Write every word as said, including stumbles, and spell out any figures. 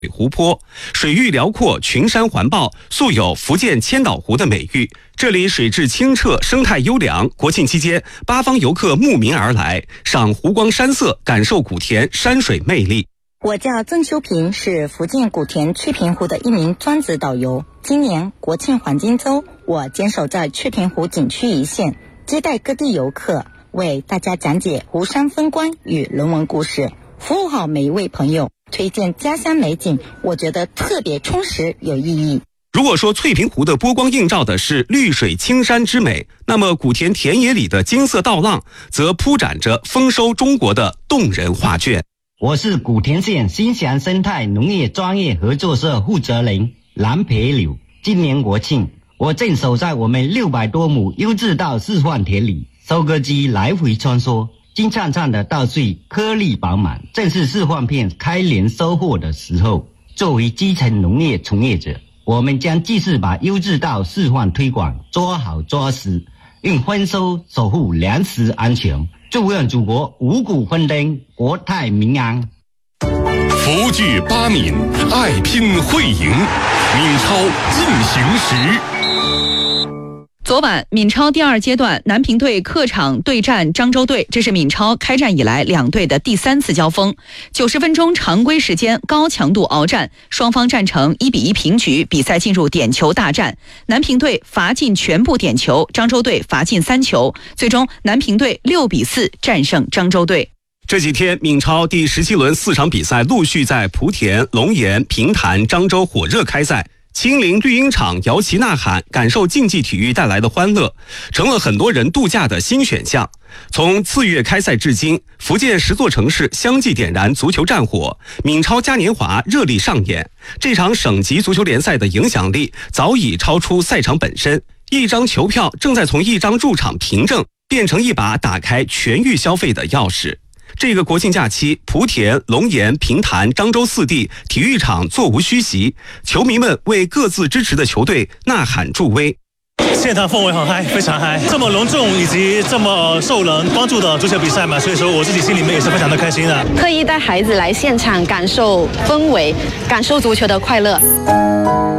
湖泊，水域辽阔，群山环抱，素有福建千岛湖的美誉。这里水质清澈，生态优良。国庆期间，八方游客慕名而来，赏湖光山色，感受古田山水魅力。 我叫曾秋平，是福建古田翠屏湖的一名专职导游。今年国庆黄金周，我坚守在翠屏湖景区一线，接待各地游客，为大家讲解湖山风光与人文故事，服务好每一位朋友，推荐家乡美景，我觉得特别充实有意义。 如果说翠屏湖的波光映照的是绿水青山之美，那么古田田野里的金色稻浪则铺展着丰收中国的动人画卷。 我是古田县新祥生态农业专业合作社负责人蓝培柳。今年国庆，我正守在我们六百多亩优质稻示范田里，收割机来回穿梭，金灿灿的稻穗颗粒饱满，正是示范片开年收获的时候。作为基层农业从业者，我们将继续把优质稻示范推广抓好抓实，用丰收守护粮食安全。祝愿祖国五谷丰登，国泰民安。 福聚八闽，爱拼会赢，闽超进行时。 昨晚，闽超第二阶段南平队客场对战漳州队，这是闽超开战以来两队的第三次交锋。九十分钟常规时间高强度鏖战，双方战成一比一平局，比赛进入点球大战。南平队罚进全部点球，漳州队罚进三球，最终南平队六比四战胜漳州队。 这几天，闽超第十七轮四场比赛陆续在莆田、龙岩、平潭、漳州火热开赛。亲临绿茵场摇旗呐喊，感受竞技体育带来的欢乐，成了很多人度假的新选项。从次月开赛至今，福建十座城市相继点燃足球战火，闽超嘉年华热力上演。这场省级足球联赛的影响力早已超出赛场本身，一张球票正在从一张入场凭证变成一把打开全域消费的钥匙。这个国庆假期，莆田、龙岩、平潭、漳州四地体育场座无虚席，球迷们为各自支持的球队呐喊助威。 现场氛围很嗨，非常嗨，这么隆重以及这么受人关注的足球比赛嘛，所以说我自己心里面也是非常的开心的。 特意带孩子来现场感受氛围，感受足球的快乐。